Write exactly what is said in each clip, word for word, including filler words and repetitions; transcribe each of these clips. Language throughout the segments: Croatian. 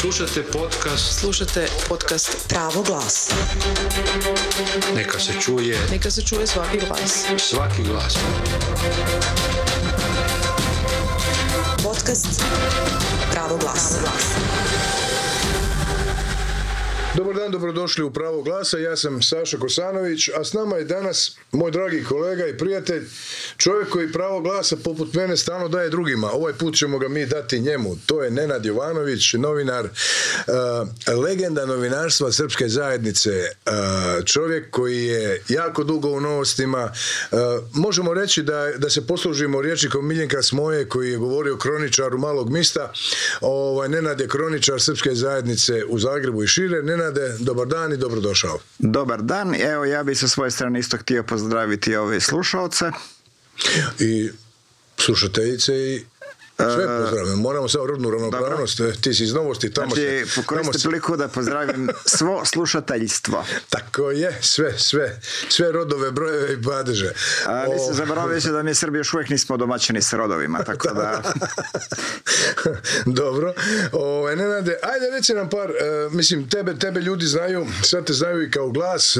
Slušate podcast. Slušate podcast Pravo glasa. Neka se čuje. Neka se čuje svaki glas. Svaki glas. Podcast Pravo glasa. Dobar dan, dobrodošli u Pravo glasa, ja sam Saša Kosanović, a s nama je danas moj dragi kolega i prijatelj, čovjek koji pravo glasa poput mene stalno daje drugima. Ovaj put ćemo ga mi dati njemu. To je Nenad Jovanović, novinar, uh, legenda novinarstva Srpske zajednice, uh, čovjek koji je jako dugo u novostima. Uh, možemo reći da, da se poslužimo rječnikom Miljenka Smoje koji je govorio kroničaru malog mista. Ovaj, Nenad je kroničar Srpske zajednice u Zagrebu i šire. Nenad, dobar dan i dobrodošao. Dobar dan, evo ja bih sa svoje strane isto htio pozdraviti ove slušalce. I slušateljice i sve pozdravljam. Moramo samo rodnu ravnopravnost. Ti si iz Novosti. Tamo znači, se, pokoristim se... priliku da pozdravim svo slušateljstvo. Tako je, sve, sve, sve rodove, brojeve i padeže. A mislim, zaboravio se da mi Srbi još uvijek nismo domaćeni sa rodovima, tako da... Dobro. O, Nenade, ajde reci nam par, uh, mislim, tebe, tebe ljudi znaju, sad te znaju i kao glas, uh,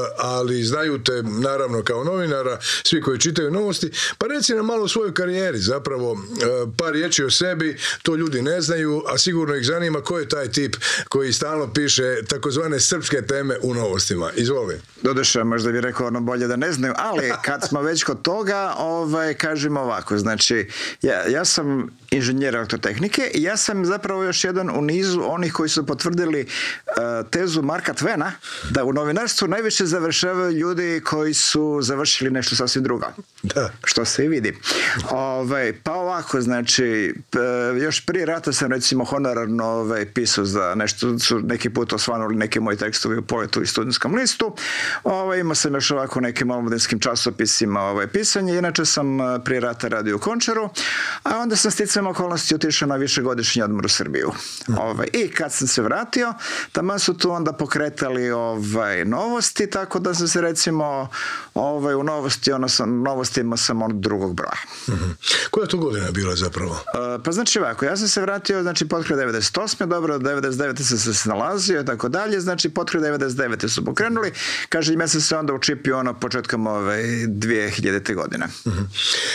ali znaju te naravno kao novinara, svi koji čitaju Novosti, pa reci nam malo o svojoj karijeri, zapravo, uh, par riječi o sebi, to ljudi ne znaju, a sigurno ih zanima ko je taj tip koji stalno piše takozvane srpske teme u Novostima. Izvoli. Doduše, možda bih rekao ono bolje da ne znaju, ali kad smo već kod toga, ovaj, kažemo ovako, znači, ja, ja sam inženjer elektrotehnike i ja sam zapravo još jedan u nizu onih koji su potvrdili uh, tezu Marka Twena da u novinarstvu najviše završavaju ljudi koji su završili nešto sasvim drugo. Da. Što se i vidi. Ovaj, pa ovako, znači, p, još prije rata sam recimo honorarno ovaj, pisao za nešto, su neki put osvanuli neki moji tekstovi u Poetu i Studentskom listu. Ovaj, imao sam još ovako nekim omladinskim časopisima ovaj, pisanje. Inače sam prije rata radio u Končaru, a onda sam sticam okolnosti otišao na višegodišnji odmor u Srbiju. Mm. Ovaj, I kad sam se vratio, tamo su tu onda pokretali ovaj, Novosti, tako da sam se recimo ovaj, u Novosti, ono sam, Novostima sam od drugog broja. Mm-hmm. Koja je to godina bila zapravo? Uh, pa znači ovako, ja sam se vratio, znači potkraj devedeset osme dobro, devedeset devete sam se snalazio i tako dalje, znači potkraj devedeset devete su pokrenuli, kažem, ja sam se onda učipio ono početkom ove dvije hiljadite godine. Mm-hmm.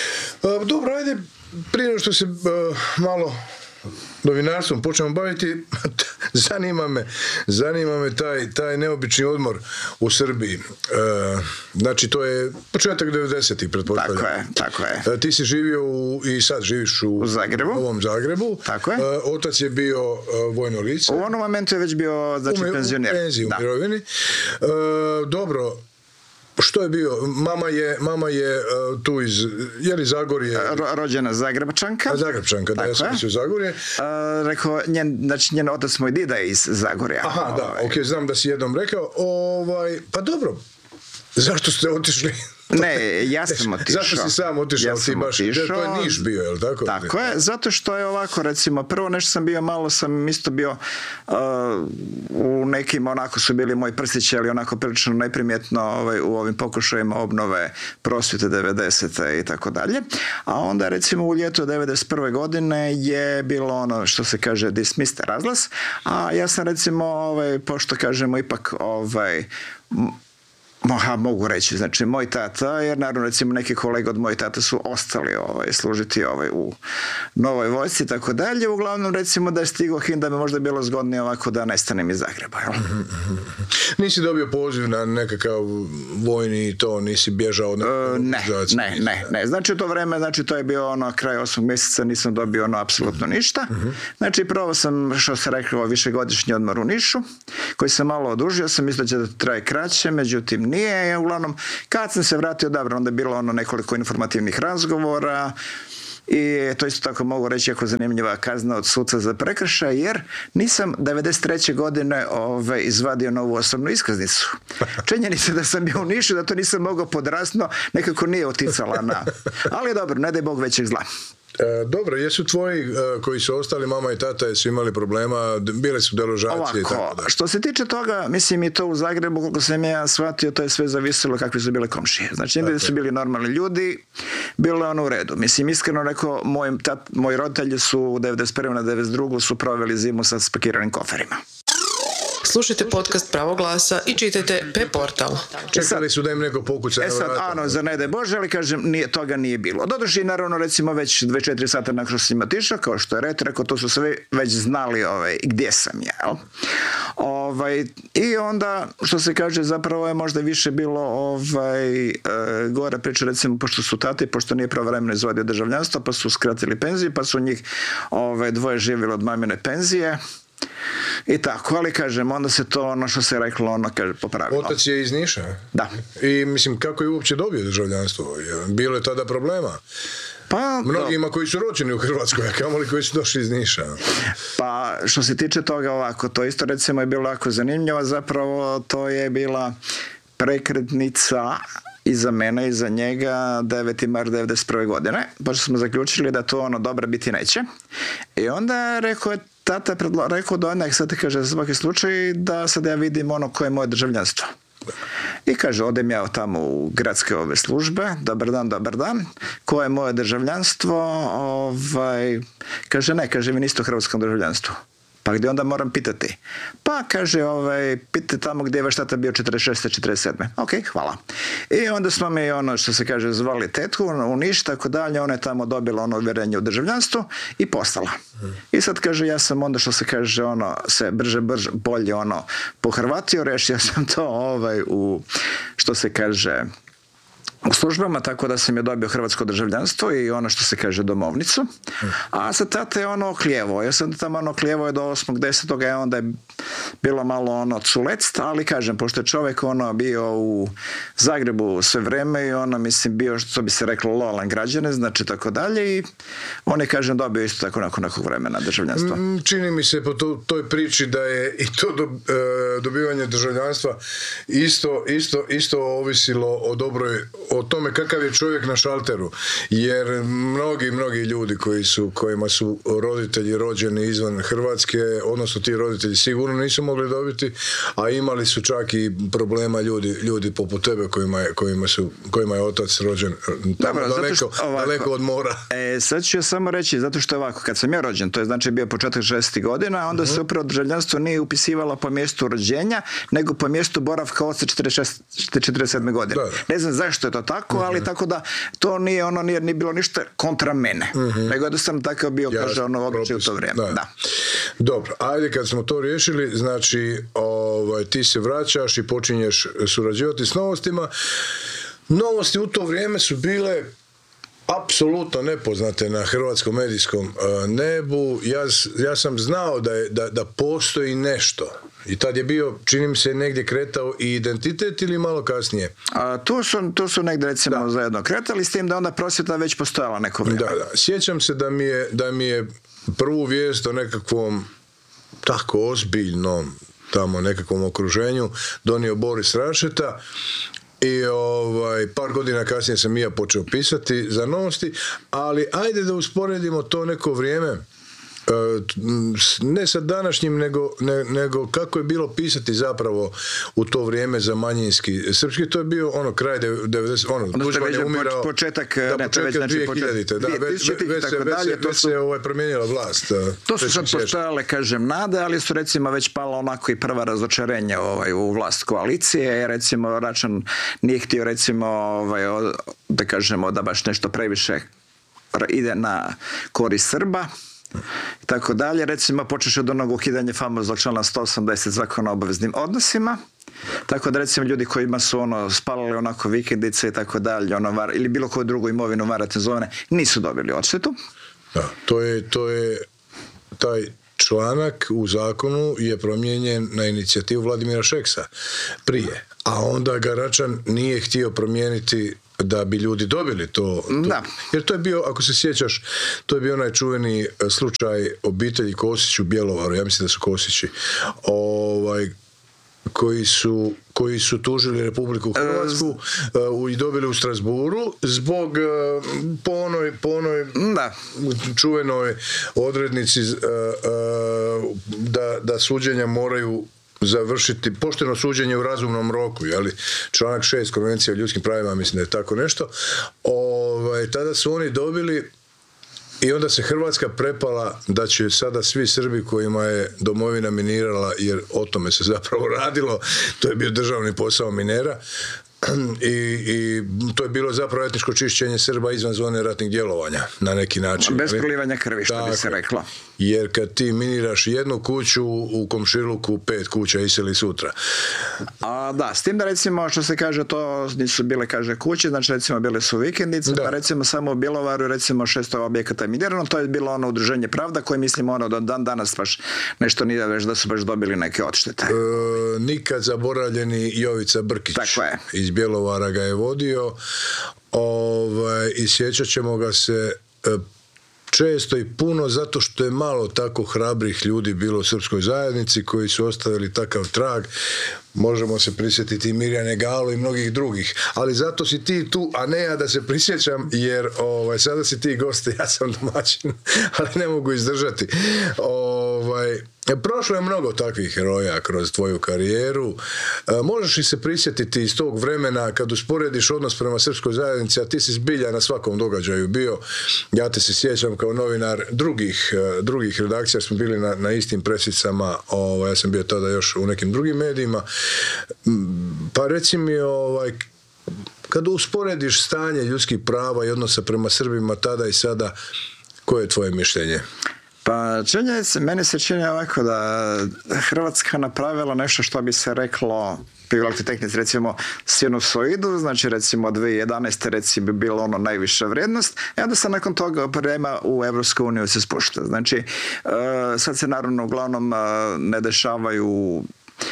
Uh, dobro, ajde, prije nego što se uh, malo novinarstvom počnemo baviti, zanima me, zanima me taj, taj neobični odmor u Srbiji. Uh, znači, to je početak devedesetih, pretpostavljam. Tako je, tako je. Uh, ti si živio u, i sad živiš u, u Zagrebu. Novom Zagrebu. Tako je. Uh, otac je bio uh, vojno lice. U onom momentu je već bio, znači, u, penzioner. U penziji, u mirovini. Uh, dobro, što je bio? Mama je, mama je uh, tu iz, je li Zagorje? Ro, rođena Zagrebčanka. A Zagrebčanka, da, ja sam mislio Zagorje. Uh, rekao, njen, znači njen otac moj dida je iz Zagorja. Aha, da, ovaj. ok, znam da si jednom rekao. Ovaj, pa dobro, zašto ste otišli? Ne, ja sam otišao. Zašto si sam otišao? Ja ti baš, otišao. To je Niš bio, je li tako? Tako je, zato što je ovako, recimo, prvo nešto sam bio, malo sam isto bio uh, u nekim, onako su bili moji prstići, ali onako prilično neprimjetno ovaj, u ovim pokušajima obnove prosvjete devedesete i tako dalje. A onda, recimo, u ljetu devedeset prve godine je bilo ono što se kaže dismissed, razglas, a ja sam, recimo, ovaj, pošto kažemo ipak ovaj, Moha, mogu reći, znači moj tata, jer naravno recimo neki kolega od moj tata su ostali ovaj, služiti ovaj, u Novoj vojsci i tako dalje, uglavnom recimo da je stigao hin da bi možda bilo zgodnije ovako da nestanem iz Zagreba. Mm-hmm. Nisi dobio poziv na nekakav vojni i to, nisi bježao od uh, ne, ne, ne, ne, znači u to vreme, znači to je bio ono kraj osmog mjeseca, nisam dobio ono apsolutno ništa, mm-hmm. znači prvo sam, što se rekao, višegodišnji odmor u Nišu, koji sam malo odužio, sam mislio da će da traje kraće, međutim nije, uglavnom, kad sam se vratio, dobro, onda je bilo ono nekoliko informativnih razgovora i to isto tako mogu reći jako zanimljiva kazna od suca za prekršaj, jer nisam devedeset treće godine ove, izvadio novu osobnu iskaznicu. Činjenica da sam bio u Nišu, da to nisam mogao podrasno, nekako nije oticala na... Ali dobro, ne daj Bog većeg zla. E, dobro, jesu tvoji e, koji su ostali, mama i tata, jesu imali problema, bile su deložacije i tako da? Što se tiče toga, mislim i to u Zagrebu, koliko sam ja shvatio, to je sve zavisilo kakve su bile komšije. Znači, negdje su bili normalni ljudi, bilo je ono u redu. Mislim, iskreno rekao, moj, tat, moji roditelji su u devedeset prve na devedeset drugu su proveli zimu sa spakiranim koferima. Slušajte podcast Pravo glasa i čitajte P portal. Čekali su da im neko pokuca na E sad, vrata. ano, za ne daj Bože, ali kažem, nije, toga nije bilo. Doduše i naravno, recimo, već dvadeset četiri sata nakon što sam otišao, kao što je ret, rekao, to su sve već znali ovaj, gdje sam ja, jel? Ovaj, I onda, što se kaže, zapravo je možda više bilo ovaj, e, gore priča, recimo, pošto su tati, pošto nije pravovremeno izvodio državljanstvo, pa su skratili penziju, pa su njih ovaj, dvoje živjeli od mamine penzije. I tako, ali kažem, onda se to ono što se reklo, ono kaže, popravilo. Otac je iz Niša. Da. I mislim, kako je uopće dobio državljanstvo? Bilo je tada problema. Pa, Mnogima koji su rođeni u Hrvatskoj, a kamoli koji su došli iz Niša. Pa što se tiče toga ovako, to isto recimo je bilo jako zanimljivo, zapravo to je bila prekretnica i za mene i za njega deveti mart devedeset prve godine, pošto smo zaključili da to ono dobro biti neće. I onda rekao je tata je predlo, rekao do onak, sad te kaže za svaki slučaj da sad ja vidim ono koje je moje državljanstvo. I kaže, odem ja tamo u gradske ove službe, dobar dan, dobar dan, koje je moje državljanstvo, ovaj, kaže, ne, kaže, vi niste u hrvatskom državljanstvu. Pa gdje onda moram pitati? Pa kaže, ovaj, pitajte tamo gdje je vaš tata bio četrdeset šeste četrdeset sedme Ok, hvala. I onda smo mi ono što se kaže zvali tetku u Niš, tako dalje, ona je tamo dobila ono uvjerenje u državljanstvu i postala. Hmm. I sad kaže, ja sam onda što se kaže ono se brže, brže, bolje ono pohrvatio, rešio sam to ovaj u što se kaže u službama, tako da sam je dobio hrvatsko državljanstvo i ono što se kaže domovnicu. A sa tata je ono oklijevo. Ja sam tamo ono oklijevo je do osmog desetog a onda je bilo malo ono culect, ali kažem, pošto je čovjek ono bio u Zagrebu sve vreme i ono, mislim, bio, što bi se reklo, lojalan građanin, znači tako dalje i on je, kažem, dobio isto tako nakon nekog vremena državljanstva. Čini mi se po to, toj priči da je i to do, e, dobivanje državljanstva isto, isto, isto ovisilo o dobroj, o tome kakav je čovjek na šalteru, jer mnogi, mnogi ljudi koji su, kojima su roditelji rođeni izvan Hrvatske, odnosno ti roditelji sigurno nisu mogli dobiti, a imali su čak i problema ljudi, ljudi poput tebe kojima je, kojima su, kojima je otac rođen tamo Dobro, daleko, što, ovako, daleko od mora. E, sad ću ja samo reći, zato što je ovako, kad sam ja rođen, to je znači bio početak šezdesetih godina, onda uh-huh. se upravo državljanstvo nije upisivalo po mjestu rođenja, nego po mjestu boravka od četrdeset šeste četrdeset sedme godine. Da, da. Ne znam zašto je to tako, uh-huh. ali tako da to nije ono, nije, nije bilo ništa kontra mene, uh-huh. nego jednostavno tako bio, ja, kaže, ono običaj u to vrijeme. Da. Da. Dobro, ajde kad smo to riješili, znači ovaj, ti se vraćaš i počinješ surađivati s Novostima. Novosti u to vrijeme su bile apsolutno nepoznate na hrvatskom medijskom uh, nebu. Ja, ja sam znao da, je, da, da postoji nešto. I tad je bio, čini mi se, negdje kretao i identitet ili malo kasnije? A, tu, su, tu su negdje recimo da. zajedno kretali, s tim da onda prosvjeta već postojala neko vrijeme. Da, da. Sjećam se da mi je, da mi je prvu vijest o nekakvom tako ozbiljnom tamo nekakvom okruženju donio Boris Rašeta. I ovaj, par godina kasnije sam i ja počeo pisati za Novosti, ali ajde da usporedimo to neko vrijeme, ne sa današnjim, nego, ne, nego kako je bilo pisati zapravo u to vrijeme za manjinski srpski. To je bio ono kraj devedeset ono, Tuđman je umirao početak, da, ne, početak znači, dvije hiljadite da, već, već, već se, već se, već se ovaj, promijenila vlast. To su sad postojale, kažem, nade, ali su recimo već pala onako i prva razočarenja ovaj, u vlast koalicije. Recimo Račan nije htio recimo ovaj, da kažemo da baš nešto previše ide na korist Srba i tako dalje. Recimo počeš od onog ukidanja famoznog člana sto osamdeset zakona o obaveznim odnosima. Tako da recimo ljudi kojima su ono spalali onako vikendice i tako dalje, ono var, ili bilo koju drugu imovinu varatne zone, nisu dobili odštetu. Da, to je, to je taj članak u zakonu je promijenjen na inicijativu Vladimira Šeksa prije, a onda ga Račan nije htio promijeniti da bi ljudi dobili to, to. Da. Jer to je bio, ako se sjećaš, to je bio onaj čuveni slučaj obitelji Kosić u Bjelovaru, ja mislim da su Kosići, ovaj, koji su koji su tužili Republiku Hrvatsku uh, i dobili u Strasburu zbog uh, po onoj, po onoj da. čuvenoj odrednici uh, uh, da, da suđenja moraju završiti pošteno suđenje u razumnom roku, jeli? Članak šest Konvencije o ljudskim pravima, mislim da je tako nešto. Ove, ovaj, tada su oni dobili i onda se Hrvatska prepala da će sada svi Srbi kojima je domovina minirala, jer o tome se zapravo radilo, to je bio državni posao minera, I, i to je bilo zapravo etničko čišćenje Srba izvan zone ratnih djelovanja na neki način. Bez prolivanja krvi, što bi se reklo. Jer kad ti miniraš jednu kuću, u komšiluku pet kuća iseli sutra. A da, s tim da recimo što se kaže to nisu bile kaže kuće, znači recimo bile su vikendice, da. Pa recimo samo u Bjelovaru recimo šesto objekata je minirano, to je bilo ono udruženje Pravda koje mislimo ono da dan danas baš nešto nije već da su baš dobili neke odštete. E, nikad zaboravljeni Jovica Brkić. Tako je. Iz Bjelovara ga je vodio, ovaj, i sjećat ćemo ga se e, često i puno zato što je malo tako hrabrih ljudi bilo u srpskoj zajednici koji su ostavili takav trag. Možemo se prisjetiti i Mirjane Galo i mnogih drugih, ali zato si ti tu, a ne ja da se prisjećam, jer ovaj, sada si ti goste, ja sam domaćin, ali ne mogu izdržati. Ovaj, prošlo je mnogo takvih heroja kroz tvoju karijeru. E, možeš li se prisjetiti iz tog vremena kad usporediš odnos prema srpskoj zajednici, a ti si zbilja na svakom događaju bio, ja te se sjećam kao novinar drugih, drugih redakcija, smo bili na, na istim presicama, ovaj, ja sam bio tada još u nekim drugim medijima. Pa reci mi, ovaj, kad usporediš stanje ljudskih prava i odnosa prema Srbima tada i sada, koje je tvoje mišljenje? Pa činje se, meni se čini ovako da Hrvatska napravila nešto što bi se reklo privaliti tehnici, recimo sinusoidu, znači recimo dvije tisuće jedanaeste recimo bi bilo ono najviša vrijednost, i onda se nakon toga prema u Evropsku uniju se spušta. Znači, sad se naravno uglavnom ne dešavaju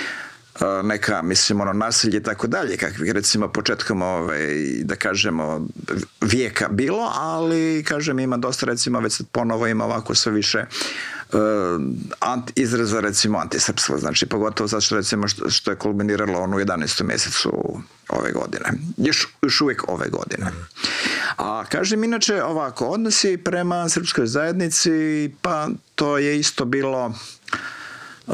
neka, mislim, ono, nasilje i tako dalje, kakvih recimo početkom, ovaj, da kažemo, vijeka bilo, ali, kažem, ima dosta, recimo, već ponovo ima ovako sve više uh, anti, izraza, recimo, antisrpstva, znači, pogotovo zato što, recimo, što, što je kulminiralo ono u jedanaestom mjesecu ove godine. Još, još uvijek ove godine. A, kažem, inače, ovako, odnosi prema srpskoj zajednici, pa to je isto bilo... Uh,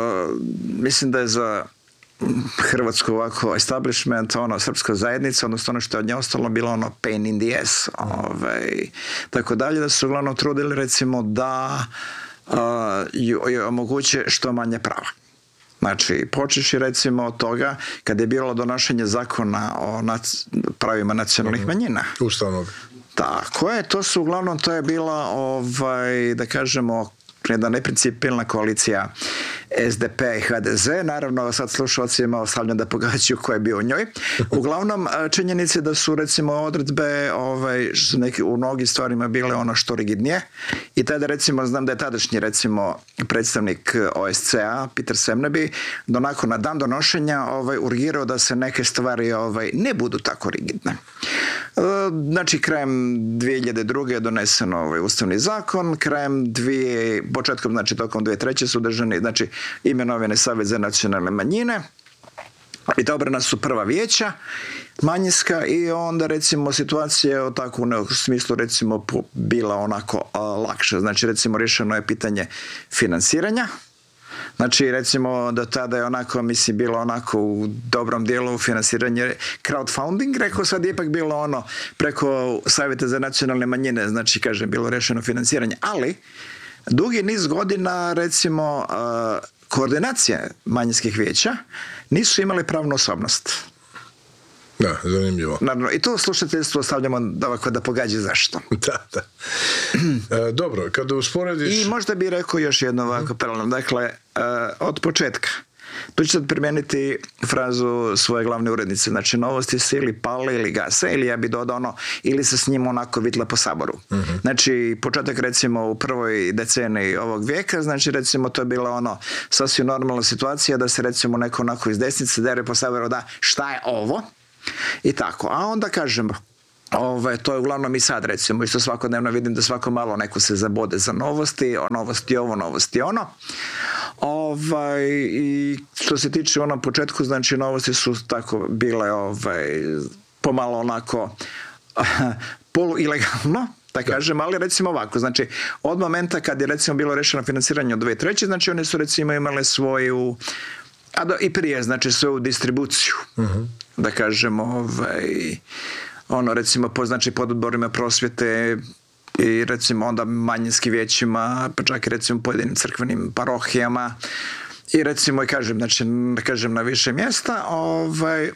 mislim da je za Hrvatsku ovako establishment, ono, srpska zajednica, odnosno ono što je od nje ostalo bilo ono pain in the ass, ovaj, tako dalje, da su uglavnom trudili recimo da uh, joj omoguće što manje prava. Znači, počeši recimo od toga kad je bilo donošenje zakona o nac- pravima nacionalnih manjina. Ustavnog. Tako je, to su uglavnom, to je bila, ovaj, da kažemo, jedna neprincipijelna koalicija S D P i H D Z, naravno sad slušalcima ostavljam da pogađaju ko je bio u njoj. Uglavnom, činjenice da su recimo odredbe ovaj, su neki, u mnogim stvarima bile ono što rigidnije, i tada recimo znam da je tadašnji recimo predstavnik O S C A Peter Semneby donako na dan donošenja ovaj, urgirao da se neke stvari ovaj, ne budu tako rigidne. Znači, krajem dvije hiljade druge je donesen ovaj ustavni zakon, krajem dvije, početkom, znači tokom dvije tisuće treće su držani, znači imenovane Savez za nacionalne manjine i odabrana su prva vijeća manjinska, i onda recimo situacija je tako u smislu recimo bila onako a, lakša. Znači recimo rješeno je pitanje financiranja. Znači, recimo, do tada je onako, mislim, bilo onako u dobrom dijelu financiranje crowdfunding, rekao, sad je ipak bilo ono preko Savjeta za nacionalne manjine, znači, kažem, bilo rešeno financiranje, ali dugi niz godina, recimo, koordinacije manjinskih vijeća nisu imali pravnu osobnost. Da, zanimljivo. Naravno, i to slušateljstvo stavljamo da ovako da pogađa zašto. Da, da. E, dobro, kada usporediš... I možda bi rekao još jedno ovako paralelno. Dakle, e, od početka. Tu ću sad primijeniti frazu svoje glavne urednice. Znači, novosti se ili pale ili gase, ili ja bi dodao ono, ili se s njim onako vitla po saboru. Uh-huh. Znači, početak recimo u prvoj deceniji ovog vijeka, znači recimo to je bila ono sasvim normalna situacija da se recimo neko onako iz desnice dere po saboru da šta je ovo? I tako. A onda kažem, Ove, to je uglavnom i sad recimo, isto svakodnevno vidim da svako malo neko se zabode za novosti, o novosti ovo, novosti ono. Ovaj, i što se tiče onom početku, znači novosti su tako bile ovaj, pomalo onako polu ilegalno, da kažem, ali recimo ovako, znači od momenta kad je recimo bilo rešeno financiranje od dvije tisuće treće, znači one su recimo imale svoju, a do, i prije, znači svoju distribuciju, uh-huh. da kažemo, ovaj, ono recimo po, znači pod odborima prosvjete i recimo onda manjinskim vijećima, pa čak i recimo pojedinim crkvenim parohijama i recimo i kažem, znači kažem na više mjesta, ovaj,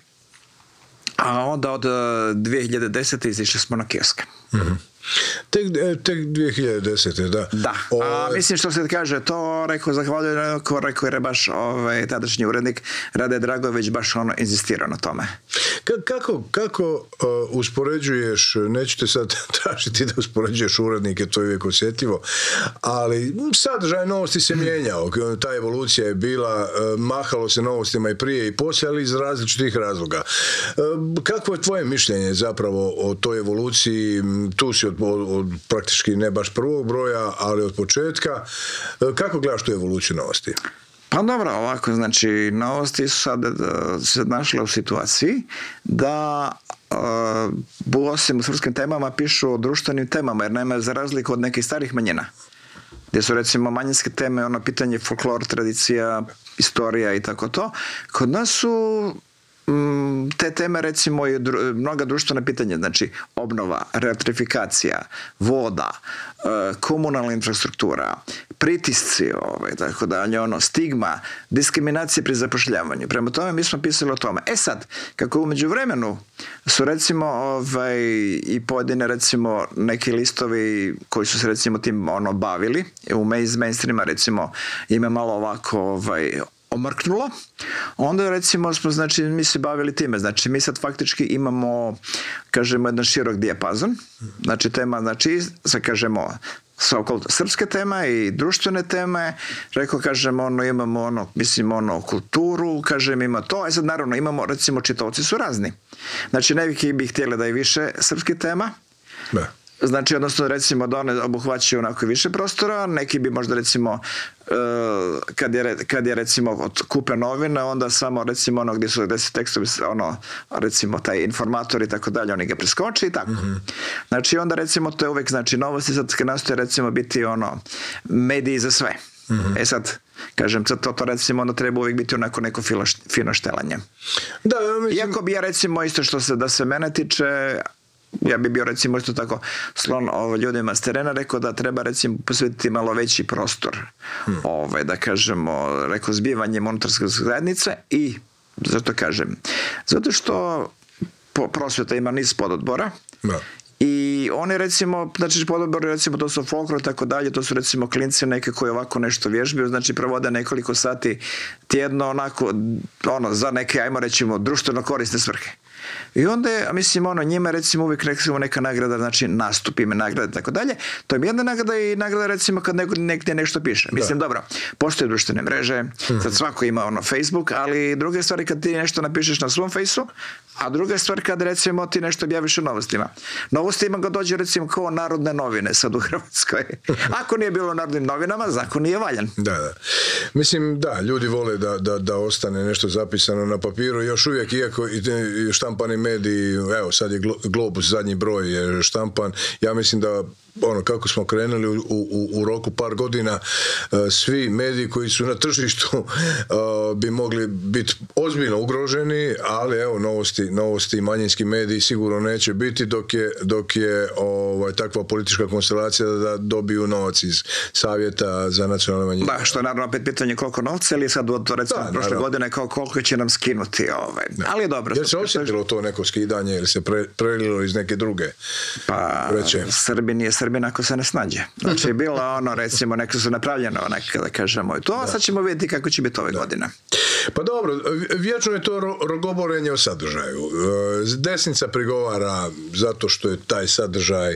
a onda od dvije hiljade desete izišli smo na kioske. Mm-hmm. Tek, tek dvije hiljade desete. Da. Da. O, a, mislim što se kaže, to rekao, zahvaljujem, rekao je baš ovaj, tadašnji urednik Rade Dragović baš ono inzistirao na tome. Ka- kako kako uh, uspoređuješ, neću te sad tražiti da uspoređuješ urednike, to je uvijek osjetljivo, ali sadržaj novosti se mijenjao. Ta evolucija je bila, uh, mahalo se novostima i prije i poslije, ali iz različitih razloga. Uh, kakvo je tvoje mišljenje zapravo o toj evoluciji? Tu si od, od, od praktički ne baš prvog broja, ali od početka. Kako gledaš tu evoluciju novosti? Pa dobro, ovako, znači, novosti su sad se našle u situaciji da uh, osim u srpskim temama pišu o društvenim temama, jer nema za razliku od nekih starih manjina, gdje su recimo manjinske teme, ono pitanje folklor, tradicija, istorija i tako to. Kod nas su te teme recimo i dru, mnoga društvena pitanja, znači obnova, reelektrifikacija, voda, komunalna infrastruktura, pritisci, ovaj, tako dalje, ono, stigma, diskriminacija pri zapošljavanju. Prema tome mi smo pisali o tome. E sad, kako u međuvremenu su recimo ovaj, i pojedine recimo neki listovi koji su se recimo tim ono bavili, u mainstreama recimo ima malo ovako ovaj, omrknulo, onda recimo smo, znači, mi se bavili time, znači mi sad faktički imamo, kažemo, jedan širok dijapazon, znači tema, znači, sad kažemo, so-called srpske teme i društvene teme, rekao, kažemo, ono, imamo ono, mislim, ono, kulturu, kažem, ima to, a sad naravno imamo, recimo, čitaoci su razni. Znači, neki bi htjeli da je više srpskih tema, da. Znači, odnosno, recimo, da one obuhvaćaju onako više prostora, neki bi možda, recimo, uh, kad, je, kad je, recimo, od kupe novine, onda samo, recimo, ono gdje su, gdje su tekstovi, ono, recimo, taj informator i tako dalje, oni ga preskoče i tako. Mm-hmm. Znači, onda, recimo, to je uvijek, znači, novosti sad nastoje, recimo, biti, ono, mediji za sve. Mm-hmm. E sad, kažem, sad to, to recimo, onda treba uvijek biti onako neko filo, fino štelanje. Da, ja mislim... Iako bi ja, recimo, isto što se, da se mene tiče, ja bi bio recimo isto tako slon ovo, ljudima s terena, rekao da treba recimo posvetiti malo veći prostor hmm. ovaj, da kažemo, rekao zbivanjem unutarske zajednice i zato kažem, zato što prosvjeta ima niz pododbora da. I oni recimo, znači pododbori recimo to su folklor i tako dalje, to su recimo klinci neke koji ovako nešto vježbaju, znači provode nekoliko sati tjedno onako, ono, za neke, ajmo recimo, društveno korisne svrhe. I onda je, mislim, ono, njima recimo uvijek recimo neka nagrada, znači nastup, ime nagrade i tako dalje, to je jedna nagrada i nagrada recimo kad neko negdje nešto piše. Mislim, da. Dobro, postoje društvene mreže, mm-hmm. sad svako ima ono Facebook, ali druga stvar je kad ti nešto napišeš na svom fejsu, a druga stvar kad recimo ti nešto objaviš u novostima. Novostima ga dođe recimo kao Narodne novine sad u Hrvatskoj. Ako nije bilo u Narodnim novinama, zakon nije valjan. Da, da. Mislim, da, ljudi vole da, da, da ostane nešto zapisano na papiru, još uvijek, iako i štampani mediji, evo sad je Globus, zadnji broj je štampan, ja mislim da ono, kako smo krenuli u, u, u roku par godina, uh, svi mediji koji su na tržištu uh, bi mogli biti ozbiljno ugroženi, ali evo, novosti, novosti i manjinski mediji sigurno neće biti dok je, dok je ovaj, takva politička konstelacija da dobiju novac iz Savjeta za nacionalne manjine. Da, što je naravno opet pitanje koliko novca, ili sad od recimo da, prošle godine kao koliko će nam skinuti. Ovaj. Ali je dobro. Jel se osjetilo to neko skidanje ili se pre, prelilo iz neke druge? Pa, reče? Srbi nije Srbina ako se ne snađe. Znači, bilo ono, recimo, neko su napravljeno, neka da kažemo i to, a sad ćemo vidjeti kako će biti ove da. godine. Pa dobro, vječno je to rogoborenje o sadržaju. Desnica prigovara zato što je taj sadržaj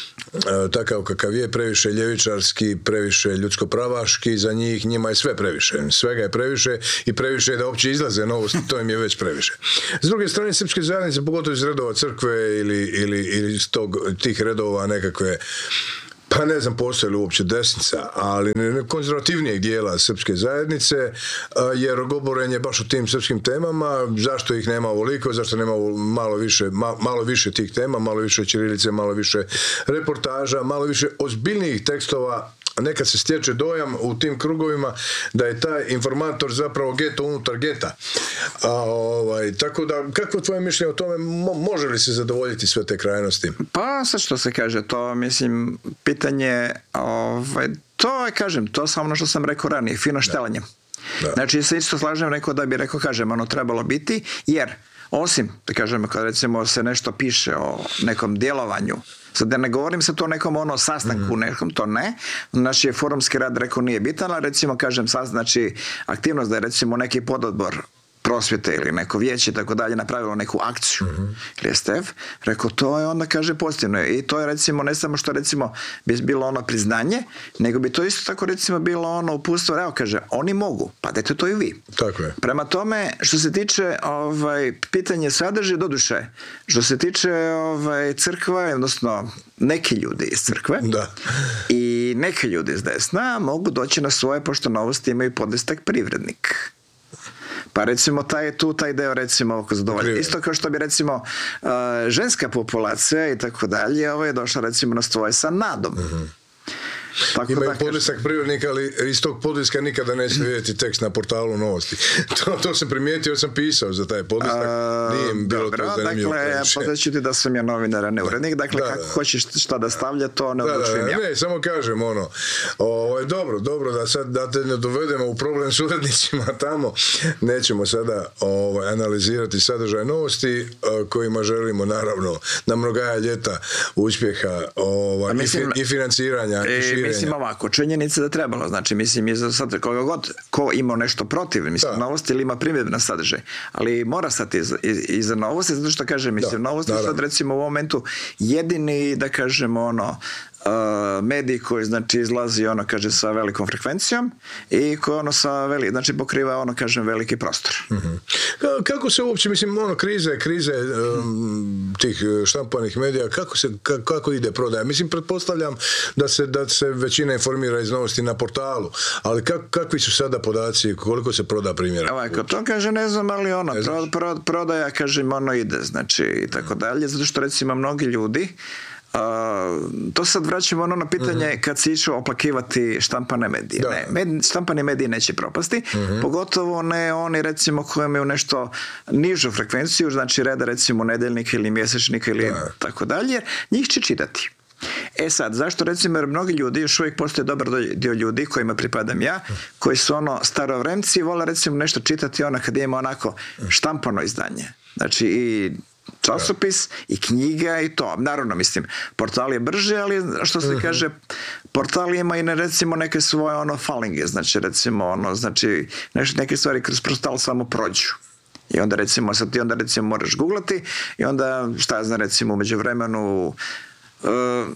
takav kakav je, previše ljevičarski, previše ljudsko-pravaški, za njih, njima je sve previše. Svega je previše i previše je da uopće izlaze novosti, to im je već previše. S druge strane, srpske zajednice, pogotovo iz redova crkve ili, ili, ili iz tog, tih redova nekakve, pa ne znam postoje li uopće desnica, ali konzervativnijeg dijela srpske zajednice je rogoborenje baš o tim srpskim temama. Zašto ih nema ovoliko, zašto nema malo više, malo više tih tema, malo više ćirilice, malo više reportaža, malo više ozbiljnijih tekstova nekad se stječe dojam u tim krugovima da je taj informator zapravo geto unutar geta. A, ovaj, tako da, kako je tvoje mišljenje o tome, mo- može li se zadovoljiti sve te krajnosti? Pa sad što se kaže, to mislim, pitanje, ovaj, to je, kažem, to sam ono što sam rekao ranije, fino štelanje. Da. Znači, se isto slažem, rekao da bi rekao, kažem, ono trebalo biti, jer osim, da kažem, kad recimo se nešto piše o nekom djelovanju, sad da ne govorim se to o nekom ono sastanku, mm. nekom to ne, znači forumski rad rekao nije bitan, ali recimo kažem sad, znači aktivnost da je recimo neki pododbor prosvjete ili neko vijeće i tako dalje napravilo neku akciju mm-hmm. ili S T F, rekao to je onda kaže pozitivno i to je recimo ne samo što recimo bi bilo ono priznanje, nego bi to isto tako recimo bilo ono uputstvo, evo kaže oni mogu, pa dajte to i vi. Tako je. Prema tome što se tiče ovaj, pitanje sadrže doduše, što se tiče ovaj, crkva, odnosno neki ljudi iz crkve da. I neki ljudi iz desna mogu doći na svoje pošto Novosti imaju podlistak privrednik. Pa recimo taj tu taj deo recimo oko zadovolja. Isto kao što bi recimo uh, ženska populacija i tako dalje, ovo je došla recimo na svoje sa nadom. Mm-hmm. Tako imaju da, podlisak privrednika, ali iz tog podliska nikada neće vidjeti tekst na portalu Novosti. to, to sam primijetio, sam pisao za taj podlisak. Nije im bilo dobro, to zanimljivo. Dakle, ja podaću ti da sam ja novinar, a ne urednik. Dakle, da, kako da. Hoćeš šta da stavlja, to ne odlučujem ja. Ne, samo kažem ono, o, dobro, dobro, da sad da te ne dovedemo u problem s urednicima tamo. Nećemo sada o, analizirati sadržaj Novosti, o, kojima želimo naravno na mnogaja ljeta uspjeha o, mislim, i, i financiranja e, i širenja. Mislim ovako, činjenica da trebalo, znači mislim i za sad koga god ko ima nešto protiv, mislim da. Novosti ili ima primjedbe na sadržaj, ali mora stati iza, iza Novosti, zato što kažem, mislim, da, Novosti naravno. Sad recimo u ovom momentu jedini, da kažemo ono, Uh, medij koji znači izlazi ono kaže sa velikom frekvencijom i koji ono sa veli, znači pokriva ono kažem veliki prostor. Mm-hmm. Kako se uopće mislim ono krize krize um, tih štampanih medija kako se kako, kako ide prodaja? Mislim pretpostavljam da se da se većina informira iz Novosti na portalu, ali kak, kakvi su sada podaci koliko se proda primjera? Ovako, to kaže ne znam ali ono pro, pro, prodaja kažem ono ide znači i tako dalje zato što recimo mnogi ljudi Uh, to sad vraćamo ono na pitanje uh-huh. kad se išao oplakivati štampane medije. Ne, med, štampani mediji neće propasti, uh-huh. pogotovo ne oni recimo koji imaju nešto nižu frekvenciju, znači reda recimo nedeljnika ili mjesečnika ili da. Tako dalje, njih će čitati. E sad, zašto recimo jer mnogi ljudi, još uvijek postoje dobar dio ljudi kojima pripadam ja, koji su ono starovremci i vole recimo nešto čitati ono kad ima onako štampano izdanje. Znači i časopis i knjiga i to. Naravno, mislim, portal je brže, ali što se uh-huh. kaže, portal ima i ne, recimo neke svoje ono falinge, znači recimo ono, znači neke stvari kroz portal samo prođu. I onda recimo, sad ti onda recimo moraš googlati i onda šta ja znam recimo umeđu vremenu uh,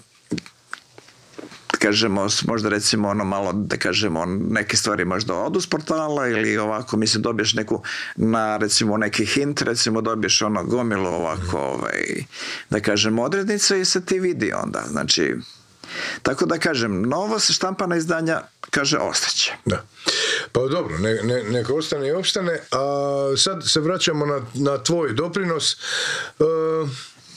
kažemo, možda recimo ono malo, da kažemo, neke stvari možda odu s portala ili ovako, mislim, dobiješ neku, na recimo neki hint, recimo dobiješ ono gomilu ovako, ovaj, da kažem, odrednice i se ti vidi onda, znači, tako da kažem, novo se štampana izdanja, kaže, ostaće. Da. Pa dobro, ne, ne, neka ostane i opstane, a sad se vraćamo na, na tvoj doprinos. Uh,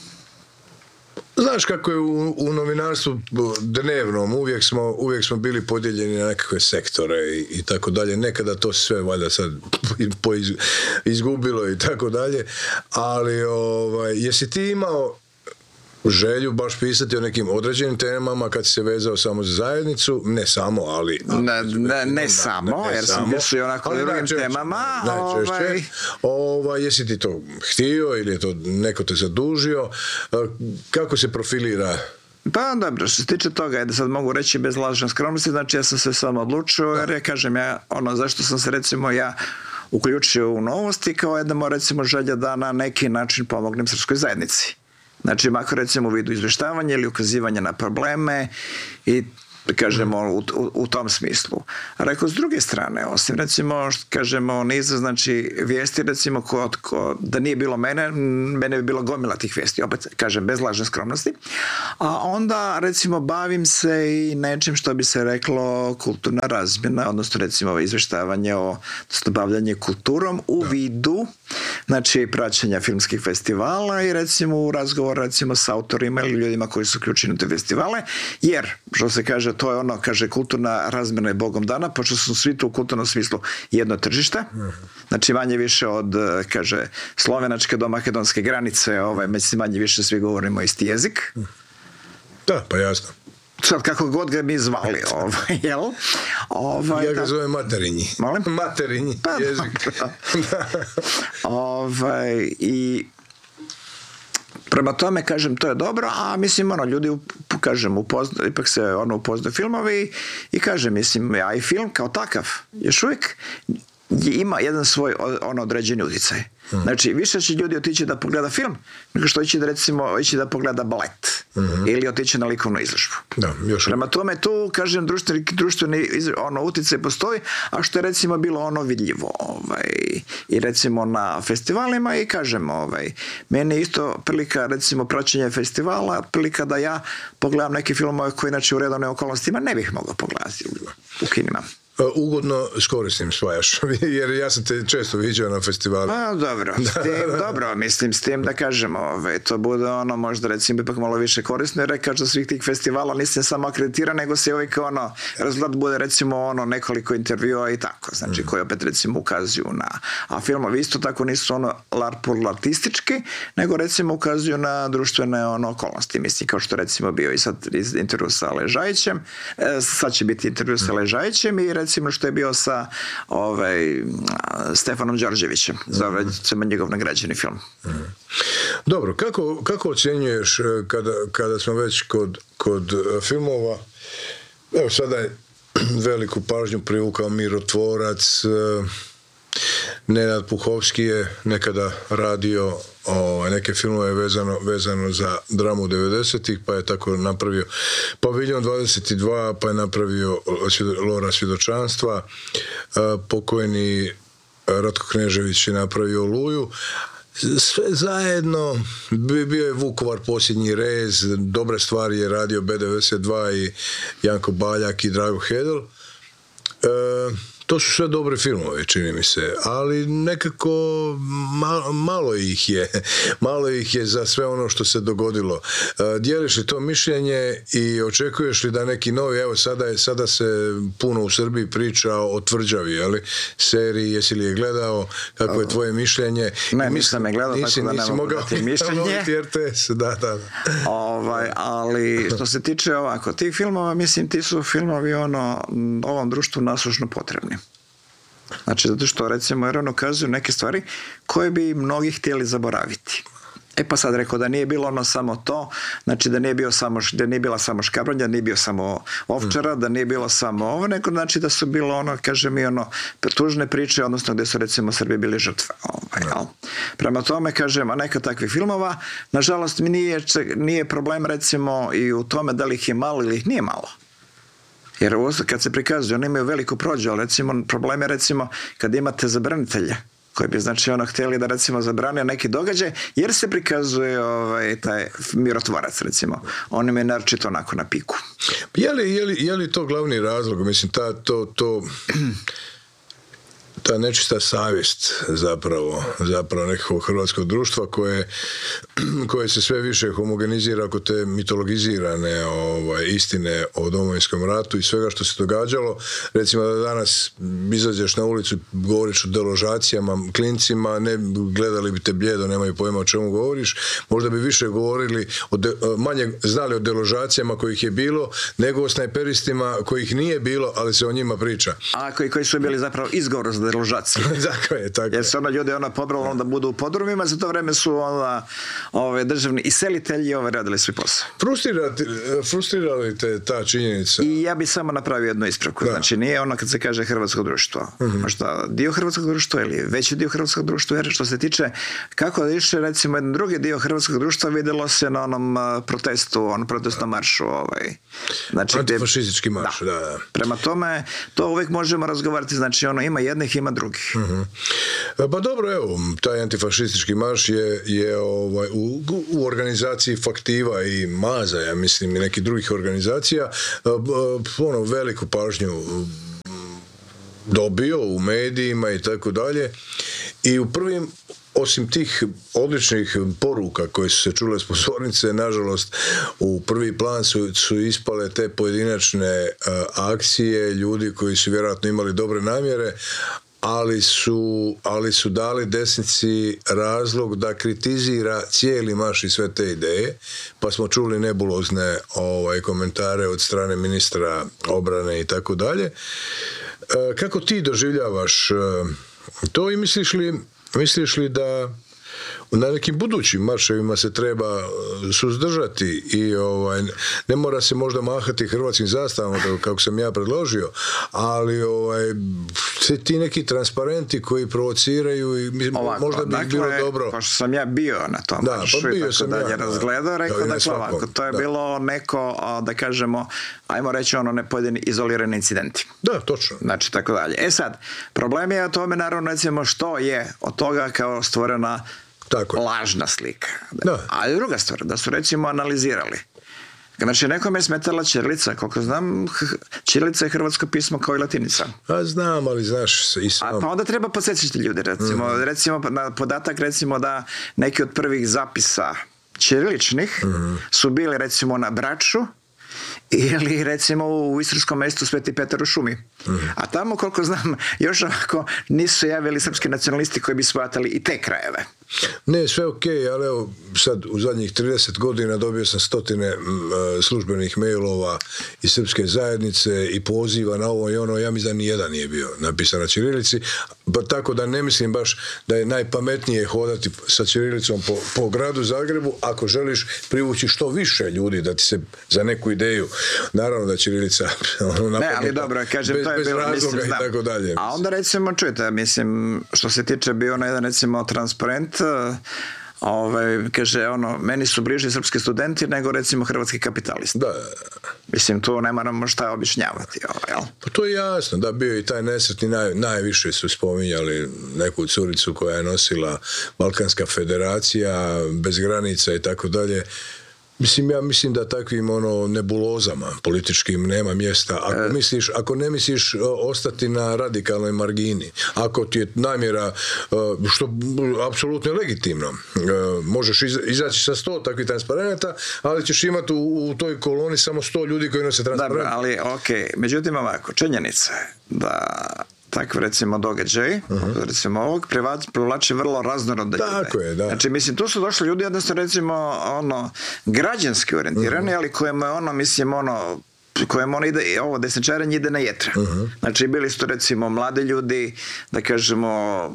Znaš kako je u, u novinarstvu dnevnom, uvijek smo, uvijek smo bili podijeljeni na nekakve sektore i, i tako dalje. Nekada to sve valjda sad po iz, izgubilo i tako dalje. Ali ovaj, jesi ti imao želju baš pisati o nekim određenim temama kad si se vezao samo za zajednicu? Ne samo, ali... Ne, ne, ne samo, ne, ne jer sam bio i onako u drugim temama. Najčešće. Ovaj... Ovaj, jesi ti to htio ili je to neko te zadužio? Kako se profilira? Pa dobro, što se tiče toga, da sad mogu reći bez lažne skromnosti, znači ja sam se samo odlučio, jer ja kažem, ja, ono, zašto sam se recimo ja uključio u Novosti, kao jedna recimo želja da na neki način pomognem srpskoj zajednici. Znači, makar recimo u vidu izveštavanja ili ukazivanja na probleme i da kažemo u, u, u tom smislu. A rekao, s druge strane, osim recimo, kažemo, niza, znači, vijesti, recimo, ko, ko, da nije bilo mene, mene bi bilo gomila tih vijesti, opet, kažem, bez lažne skromnosti. A onda, recimo, bavim se i nečim što bi se reklo kulturna razmjena, odnosno, recimo, izveštavanje o, odnosno, bavljanje kulturom u vidu, znači, praćenja filmskih festivala i, recimo, u razgovor, recimo, s autorima ili ljudima koji su uključeni u te festivale, jer, što se kaže, to je ono, kaže, kulturna razmjena je Bogom dana, pošto su svi tu u kulturnom smislu jedno tržište, znači manje više od, kaže, slovenačke do makedonske granice, ovaj, manje više svi govorimo isti jezik. Da, pa jasno. Sad, kako god ga mi zvali, ovaj, jel? Ovaj, ja ga da... zovem materinji. Molim? Materinji pa, jezik. ovaj, i prema tome, kažem, to je dobro, a mislim, ono, ljudi, kažem, upozna, ipak se ono upoznaju filmovi i kažem, mislim, ja i film kao takav, još uvijek ima jedan svoj ono određeni utjecaj. Mm. Znači, više će ljudi otići da pogleda film, nego što ići da, recimo, ići da pogleda balet. Mm-hmm. Ili otići na likovnu izložbu. Da, još prema tome, tu, kažem, društveni, društveni ono, utjecaj postoji, a što je, recimo, bilo ono vidljivo. Ovaj, i, recimo, na festivalima i, kažem, ovaj, meni je isto prilika, recimo, praćenje festivala, prilika da ja pogledam neke filmove koji, inače, u redovnim okolnostima ne bih mogao pogledati u kinima. Ugodno s korisnim svajaš, jer ja sam te često viđao na festivalu. A, dobro, s tim, dobro, mislim, s tim da kažemo, ove, to bude ono, možda recimo ipak malo više korisno, jer kažem da svih tih festivala nisam samo akreditiran, nego se uvijek ono, rezultat bude recimo ono nekoliko intervjua i tako, znači, mm. koji opet recimo ukazuju na, a filmovi isto tako nisu ono lartistički, nego recimo ukazuju na društvene ono okolnosti, mislim, kao što recimo bio i sad intervju sa Ležajićem, e, sad će biti intervju sa Ležajićem i recimo što je bio sa ovaj, Stefanom Đorđevićem za ovaj, njegov nagrađeni film. Dobro, kako, kako ocjenjuješ kada, kada smo već kod, kod filmova, evo sada je veliku pažnju privukao Mirotvorac, Nenad Puhovski je nekada radio o, neke filmove vezano, vezano za dramu devedesetih, pa je tako napravio Paviljon dvadeset dva, pa je napravio Lora svjedočanstva, pokojni Ratko Knežević je napravio Oluju. Sve zajedno, bio je Vukovar posljednji rez, dobre stvari je radio B devedeset dva i Janko Baljak i Drago Hedel. E, To su sve dobre filmove, čini mi se, ali nekako malo, malo ih je, malo ih je za sve ono što se dogodilo. Dijeliš li to mišljenje i očekuješ li da neki novi, evo sada, je, sada se puno u Srbiji priča o Tvrđavi, jeli, seriji, jesi li je gledao, kako je tvoje mišljenje? Ne, nisam je gledao, nisi, tako da ne mogu dati mišljenje. R T S, da, da. Ovaj, ali što se tiče ovako, tih filmova, mislim, ti su filmovi ono, ovom društvu nasušno potrebni. Znači, zato što, recimo, jer on ukazuju neke stvari koje bi mnogi htjeli zaboraviti. E pa sad rekao da nije bilo ono samo to, znači da nije, bio samo, da nije bila samo Škabrnja, da nije bio samo Ovčara, da nije bilo samo ovo, nego znači da su bilo ono, kaže mi, ono, tužne priče, odnosno gdje su, recimo, Srbi bili žrtve. Ovaj, jel? Prema tome, kažem, a neka takvih filmova, nažalost, mi nije, nije problem, recimo, i u tome da li ih je malo ili ih nije malo. Jer kad se prikazuju, oni imaju veliku prođu, ali recimo, problem je recimo kad imate zabranitelje, koji bi znači ono htjeli da recimo zabrane neki događaj, jer se prikazuje ovaj, taj Mirotvorac, recimo. On im je naročito onako na piku. Je li, je li, je li to glavni razlog? Mislim, ta, to, to, ta nečista savjest zapravo, zapravo nekakvog hrvatskog društva koje, koje se sve više homogenizira oko te mitologizirane ovaj, istine o Domovinskom ratu i svega što se događalo. Recimo da danas izađeš na ulicu i govoriš o deložacijama, klincima, ne gledali bi te bljedo, nemaju pojma o čemu govoriš, možda bi više govorili, o de, manje znali o deložacijama kojih je bilo, nego o snajperistima kojih nije bilo, ali se o njima priča. A koji, koji su bili zapravo izgovor za deložaciju. Tako je, tako je. Jer se ono ljudi ona pobralo onda budu u podrumima, za to vreme su onda ove, državni iselitelji ove, radili svoj posao. Frustrira li te ta činjenica? I ja bih samo napravio jednu ispravku. Da. Znači nije ono kad se kaže hrvatsko društvo. Mm-hmm. Možda dio hrvatskog društva ili veći dio hrvatskog društva, jer što se tiče kako da išle recimo jedan drugi dio hrvatskog društva vidjelo se na onom uh, protestu, onom protestnom maršu. Ovaj. Znači, antifašistički marš, da. da, da. Prema tome, to uvijek možemo razgovarati, znači ono ima jednih, ima drugih. Mm-hmm. Pa dobro, evo, taj antifašistički marš je, je ovaj, u, u organizaciji Faktiva i Maza, ja mislim, i nekih drugih organizacija, ono, veliku pažnju dobio u medijima i tako dalje. I u prvim osim tih odličnih poruka koje su se čule s pozornice, nažalost u prvi plan su, su ispale te pojedinačne uh, akcije ljudi koji su vjerojatno imali dobre namjere, ali su, ali su dali desnici razlog da kritizira cijeli maš i sve te ideje, pa smo čuli nebulozne ovaj, komentare od strane ministra obrane i tako dalje. Kako ti doživljavaš to i misliš li, misliš li da na nekim budućim marševima se treba suzdržati i ovaj, ne mora se možda mahati hrvatskim zastavama kako sam ja predložio, ali ovaj, ti neki transparenti koji provociraju i ovako, možda bi dakle, bilo dobro. Pošto sam ja bio na tom da, maršu pa i tako sam dalje ja, razgledao, rekao da, dakle ovako, to je da. bilo neko, da kažemo, ajmo reći ono ne pojedini izolirani incidenti. Da, točno. Znači, tako dalje. E sad, problem je o tome, naravno, recimo, što je od toga kao stvorena tako lažna slika. Da. A druga stvar, da su recimo analizirali. Znači, nekome je smetala ćirilica, koliko znam, ćirilica je hrvatsko pismo kao i latinica. A znam, ali znaš i sam. A pa onda treba podsjećati ljude, recimo, mm. recimo na podatak, recimo da neki od prvih zapisa ćiriličnih mm. su bili recimo na Braču, ili recimo u istarskom mjestu Sveti Petar u šumi. Mm. A tamo, koliko znam, još ovako nisu javili srpski nacionalisti koji bi shvatali i te krajeve. Ne, sve ok, ali evo sad u zadnjih trideset godina dobio sam stotine m, službenih mailova iz srpske zajednice i poziva na ovo i ono, ja mislim da nijedan nije bio napisan na ćirilici, pa tako da ne mislim baš da je najpametnije hodati sa ćirilicom po, po gradu Zagrebu ako želiš privući što više ljudi da ti se za neku ideju, naravno da ćirilica ono, ne, ali dobro, kažem, bez, to je bez bilo, razloga mislim, i tako dalje. A onda recimo, čujte, mislim, što se tiče bio na jedan recimo transparent, ovaj, kaže ono, meni su bliži srpski studenti nego recimo hrvatski kapitalisti. Da. Mislim, tu ne moramo šta objašnjavati. Ovaj, jel? Pa to je jasno, da bio i taj nesretni, naj, najviše su spominjali neku curicu koja je nosila Balkanska federacija, bez granica i tako dalje. Mislim, ja mislim da takvim ono nebulozama političkim nema mjesta. Ako, e... misliš, ako ne misliš ostati na radikalnoj margini, ako ti je namjera, što apsolutno je legitimno, možeš izaći sa sto takvih transparenta, ali ćeš imati u, u toj koloni samo sto ljudi koji nose transparent. Dobro, ali ok, međutim ovako, činjenica je da takve recimo događaj, uh-huh. recimo ovog privlači vrlo raznorodne ljude. Tako je, da. Znači, mislim, tu su došli ljudi jednostavno recimo ono građanski orijentirani, uh-huh. ali kojima je ono, mislim, ono kojem ono ide, ovo desničarenje ide na jetra. Uh-huh. Znači, bili su to recimo mladi ljudi, da kažemo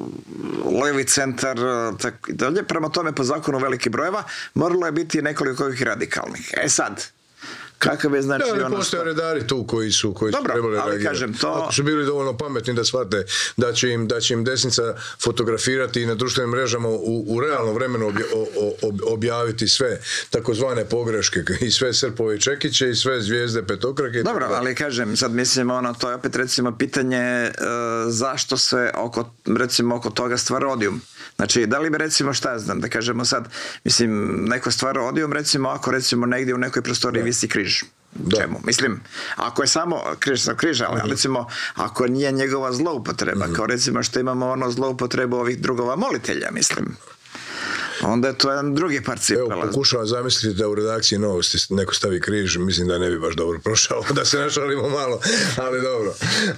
levi centar, tako dalje. Prema tome, po zakonu veliki brojeva, moralo je biti nekoliko ovih radikalnih. E sad, kakav je znači da, ono postoje redari tu koji su koji dobro, su trebali reagirati. Kažem, to... Ako su bili dovoljno pametni da shvate da će im, da će im desnica fotografirati i na društvenim mrežama u, u realnom vremenu obja, ob, objaviti sve takozvane pogreške i sve Srpove i Čekiće i sve zvijezde petokrake. Dobro, ali kažem, sad mislim, ono, to je opet recimo pitanje uh, zašto se oko, recimo, oko toga stvara odijum. Znači, da li bi recimo, šta znam, da kažemo sad, mislim, neko stvara odijum, recimo, ako recimo negdje u nekoj prostoriji visi križ. Da. Čemu? Mislim, ako je samo križ sa križa, ali uh-huh. recimo, ako nije njegova zloupotreba, uh-huh. kao recimo što imamo ono zloupotrebu ovih drugova molitelja, mislim, onda je to jedan drugi par cipela. Evo, pokušavam zamisliti da u redakciji Novosti neko stavi križ, mislim da ne bi baš dobro prošao, da se našalimo malo, ali dobro.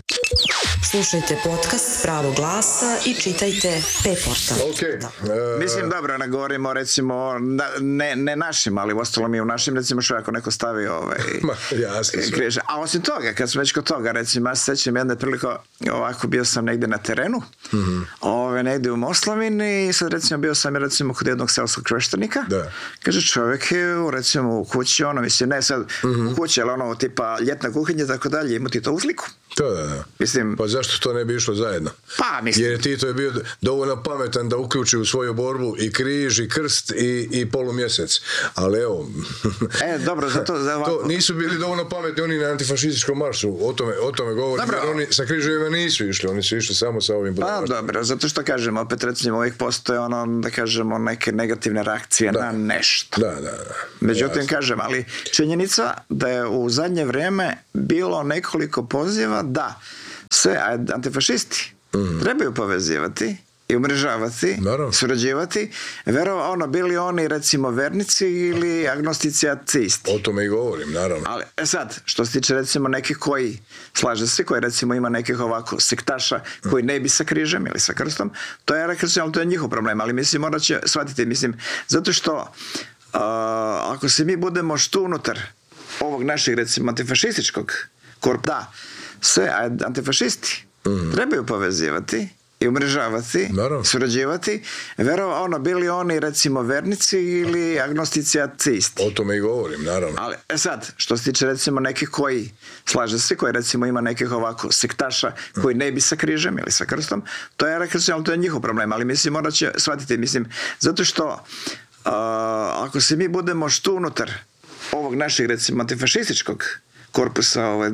Slušajte podcast Pravog glasa i čitajte P-portal. Okay. Uh, Mislim, dobro, ne govorimo recimo, ne, ne našim, ali ostalo mi u našim, recimo što ako neko stavi ovaj, jasno križ. A osim toga, kad smo već kod toga, recimo, ja se sećam jedne priliko, ovako bio sam negdje na terenu, mm-hmm. ove, negdje u Moslavini i sad recimo bio sam recimo kod jednog seoskog kreštenika. Da. Kaže, čovjek je recimo u kući, ono, mislim, ne sad mm-hmm. u kući, ali ono, tipa ljetna kuhinja, tako dalje, imati to u sliku. To da, da. Mislim, pa zašto to ne bi išlo zajedno? Pa, mislim. Jer Tito je bio dovoljno pametan da uključi u svoju borbu i križ, i krst, i, i polumjesec. Ali evo... E, dobro, zato... Za ovako... to nisu bili dovoljno pametni oni na antifašističkom maršu. O tome, o tome govorim. Jer oni sa križevima nisu išli. Oni su išli samo sa ovim... Pa, dobro, zato što kažem, opet recimo ovih postoje ono, da kažemo, neke negativne reakcije da. na nešto. Da, da, da. Međutim, jasno. kažem, ali činjenica da je u zadnje vrijeme bilo nekoliko poziva da sve antifašisti mm. trebaju povezivati i umrežavati, Naravno. surađivati, verova, ono, bili oni recimo vernici ili agnostici ateisti. O tome i govorim, naravno. Ali, e sad, što se tiče recimo nekih koji, slaže se, koji recimo ima nekih ovako sektaša koji ne bi sa križem ili sa krstom, to je, rekao sam, ali to je njihov problem, ali mislim, morat će shvatiti, mislim, zato što uh, ako se mi budemo što unutar ovog našeg, recimo, antifašističkog korpusa, da, sve antifašisti mm. trebaju povezivati i umrežavati, Naravno. surađivati, verova, ono, bili oni recimo vernici ili agnostici ateisti. O tome i govorim, naravno. Ali, e sad, što se tiče recimo nekih koji, slaže se, koji recimo ima nekih ovako sektaša koji ne bi sa križem ili sa krstom, to je, rekao sam, ali to je njihov problem, ali mislim, morat će shvatiti, mislim, zato što uh, ako se mi budemo što unutar ovog našeg, recimo, antifašističkog korpusa, ovaj,